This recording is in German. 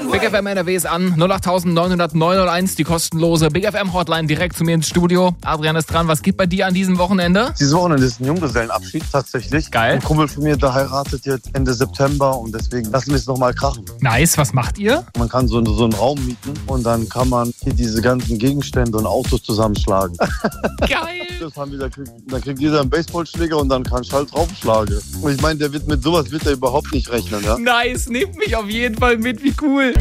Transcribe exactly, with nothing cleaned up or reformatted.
Big F M N R W ist an. null acht neun null null neun null eins, die kostenlose Big F M Hotline direkt zu mir ins Studio. Adrian ist dran. Was geht bei dir an diesem Wochenende? Dieses Wochenende ist ein Junggesellenabschied tatsächlich. Geil. Ein Kumpel von mir, der heiratet jetzt Ende September und deswegen lassen wir es nochmal krachen. Nice. Was macht ihr? Man kann so, so einen Raum mieten und dann kann man hier diese ganzen Gegenstände und Autos zusammenschlagen. Geil. Das haben wir, da, kriegt, da kriegt jeder einen Baseballschläger und dann kann ich halt draufschlagen. Und ich meine, der wird mit sowas wird er überhaupt nicht rechnen. Ja? Nice. Nehmt mich auf jeden Fall mit. Wie cool.